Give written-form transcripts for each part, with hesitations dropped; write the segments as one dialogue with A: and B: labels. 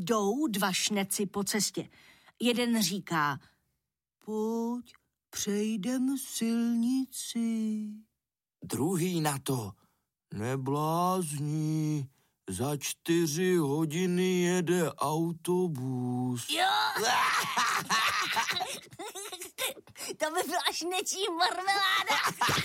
A: Jdou dva šneci po cestě. Jeden říká: pojď, přejdem silnici.
B: Druhý na to: neblázni, za 4 hodiny jede autobus.
A: Jo! To by byla šnečí marmeláda.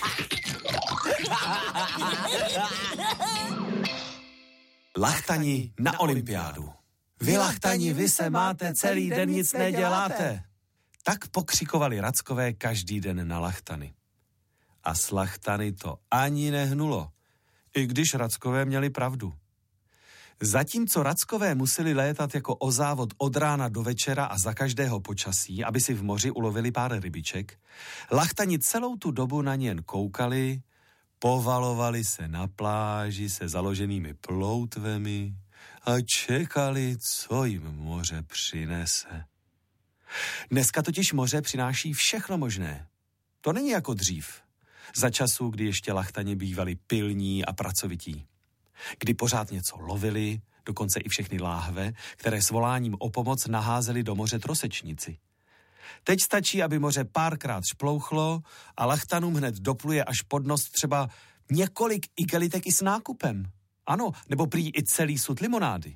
C: Lachtani na olympiádu. Vy lachtani, vy se máte, celý den nic neděláte. Tak pokřikovali Rackové každý den na lachtany. A s lachtany to ani nehnulo, i když Rackové měli pravdu. Zatímco Rackové museli létat jako o závod od rána do večera a za každého počasí, aby si v moři ulovili pár rybiček, lachtani celou tu dobu na ně jen koukali, povalovali se na pláži se založenými ploutvemi a čekali, co jim moře přinese. Dneska totiž moře přináší všechno možné. To není jako dřív, za časů, kdy ještě lachtani bývali pilní a pracovití. Kdy pořád něco lovili, dokonce i všechny láhve, které s voláním o pomoc naházeli do moře trosečníci. Teď stačí, aby moře párkrát šplouchlo a lachtanům hned dopluje až pod nos třeba několik igelitek i s nákupem. Ano, nebo prý i celý sud limonády.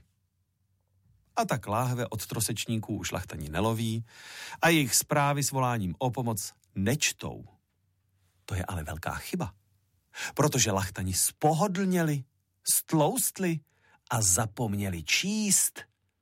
C: A tak láhve od trosečníků už lachtani neloví a jejich zprávy s voláním o pomoc nečtou. To je ale velká chyba, protože lachtani spohodlněli, stloustli a zapomněli číst.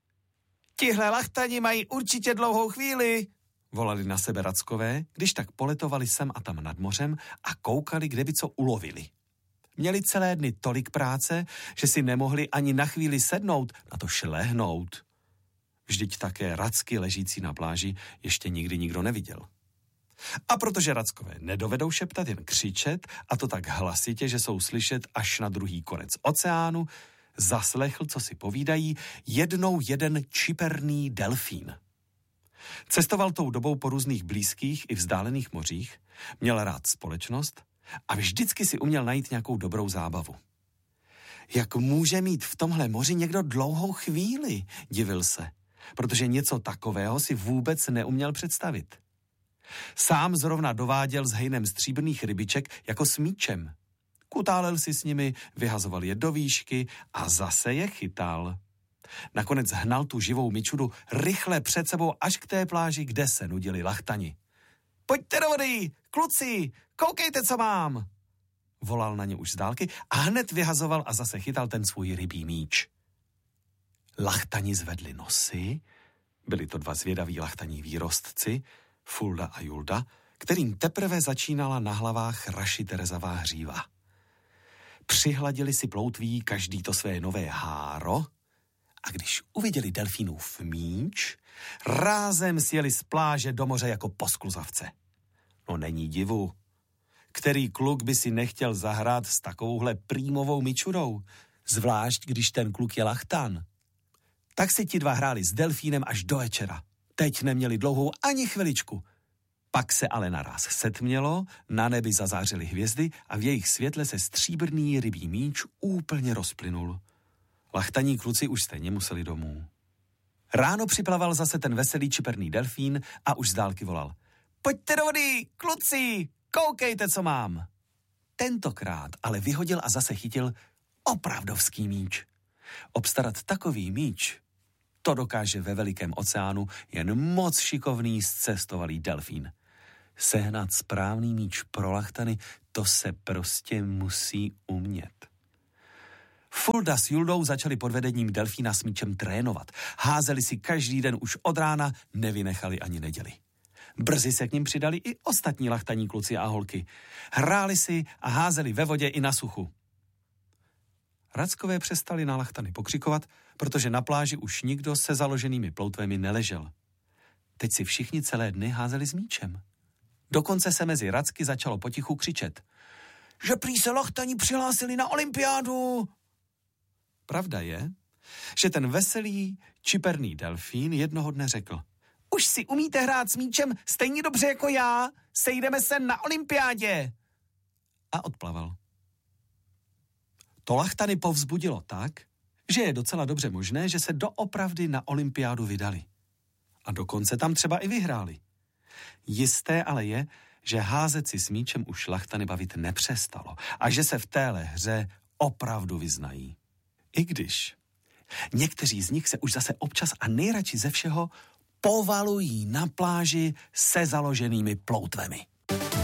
C: Tihle lachtani mají určitě dlouhou chvíli, volali na sebe Rackové, když tak poletovali sem a tam nad mořem a koukali, kde by co ulovili. Měli celé dny tolik práce, že si nemohli ani na chvíli sednout, na to šlehnout. Vždyť také racky ležící na pláži ještě nikdy nikdo neviděl. A protože Rackové nedovedou šeptat, jen křičet, a to tak hlasitě, že jsou slyšet až na druhý konec oceánu, zaslechl, co si povídají, jednou jeden čiperný delfín. Cestoval tou dobou po různých blízkých i vzdálených mořích, měl rád společnost a vždycky si uměl najít nějakou dobrou zábavu. Jak může mít v tomhle moři někdo dlouhou chvíli, divil se, protože něco takového si vůbec neuměl představit. Sám zrovna dováděl s hejnem stříbrných rybiček jako s míčem. Kutálel si s nimi, vyhazoval je do výšky a zase je chytal. Nakonec hnal tu živou mičudu rychle před sebou až k té pláži, kde se nudili lachtani. Pojďte do vody, kluci, koukejte, co mám! Volal na ně už z dálky a hned vyhazoval a zase chytal ten svůj rybí míč. Lachtani zvedli nosy, byli to dva zvědaví lachtaní výrostci, Fulda a Julda, kterým teprve začínala na hlavách rašiterezavá hříva. Přihladili si ploutví každý to své nové háro a když uviděli delfínův míč, rázem sjeli z pláže do moře jako poskluzavce. No není divu. Který kluk by si nechtěl zahrát s takovouhle prýmovou mičurou, zvlášť když ten kluk je lachtan. Tak si ti dva hráli s delfínem až do večera. Teď neměli dlouhou ani chviličku. Pak se ale naráz setmělo, na nebi zazářily hvězdy a v jejich světle se stříbrný rybí míč úplně rozplynul. Lachtaní kluci už stejně museli domů. Ráno připlaval zase ten veselý čiperný delfín a už z dálky volal. Pojďte do vody, kluci, koukejte, co mám. Tentokrát ale vyhodil a zase chytil opravdovský míč. Obstarat takový míč, to dokáže ve velikém oceánu jen moc šikovný zcestovalý delfín. Sehnat správný míč pro lachtany, to se prostě musí umět. Fulda s Juldou začali pod vedením delfína s míčem trénovat. Házeli si každý den už od rána, nevynechali ani neděli. Brzy se k nim přidali i ostatní lachtaní kluci a holky. Hráli si a házeli ve vodě i na suchu. Rackové přestali na lachtany pokřikovat, protože na pláži už nikdo se založenými ploutvemi neležel. Teď si všichni celé dny házeli s míčem. Dokonce se mezi racky začalo potichu křičet, že prý se lachtani přihlásili na olympiádu. Pravda je, že ten veselý, čiperný delfín jednoho dne řekl, už si umíte hrát s míčem stejně dobře jako já, sejdeme se na olympiádě. A odplaval. To lachtany povzbudilo tak, že je docela dobře možné, že se doopravdy na olympiádu vydali. A dokonce tam třeba i vyhráli. Jisté ale je, že házet si s míčem už Šlachtany bavit nepřestalo a že se v téhle hře opravdu vyznají. I když někteří z nich se už zase občas a nejradši ze všeho povalují na pláži se založenými ploutvemi.